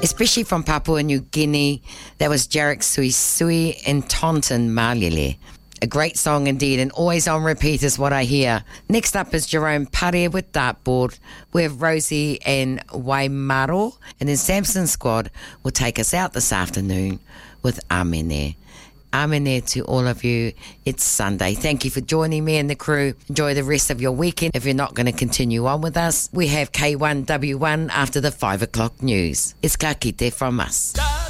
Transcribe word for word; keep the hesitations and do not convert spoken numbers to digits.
especially from Papua New Guinea. That was Jarek Sui Sui and Tonton Malile. A great song indeed, and always on repeat is what I hear. Next up is Jerome Pare with Dartboard, with Rosie and Waimaro, and then Samson Squad will take us out this afternoon with Amene. Amene to all of you. It's Sunday. Thank you for joining me and the crew. Enjoy the rest of your weekend. If you're not going to continue on with us, we have K one W one after the five o'clock news. It's ka kite from us.